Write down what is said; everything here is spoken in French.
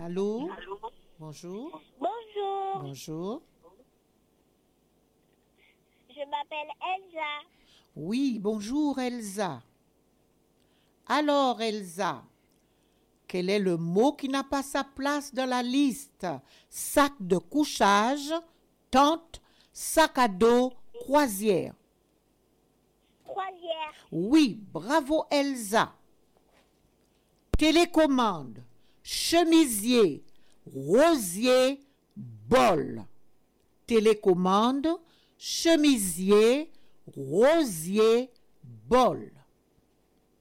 Allô? Bonjour. Bonjour, Bonjour. je m'appelle Elsa. Oui, bonjour Elsa. Alors Elsa, quel est le mot qui n'a pas sa place dans la liste? Sac de couchage, tente, sac à dos, croisière. Croisière, Oui, bravo Elsa. Télécommande, chemisier, rosier, bol. Télécommande, chemisier, rosier, bol.